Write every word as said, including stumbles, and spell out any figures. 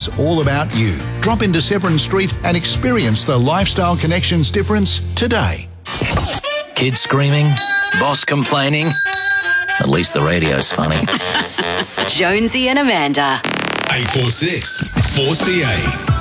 it's all about you. Drop into Severn Street and experience the Lifestyle Connections difference today. Kids screaming, boss complaining. At least the radio's funny. Jonesy and Amanda. eight four six four C A.